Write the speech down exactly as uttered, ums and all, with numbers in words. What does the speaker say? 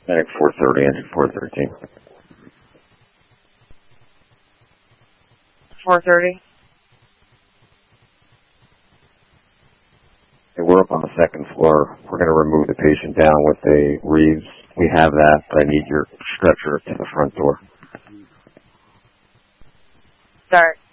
Medic four thirty, engine four thirteen. four thirty. Okay, we're up on the second floor. We're going to remove the patient down with a Reeves. We have that, but I need your stretcher to the front door. Start.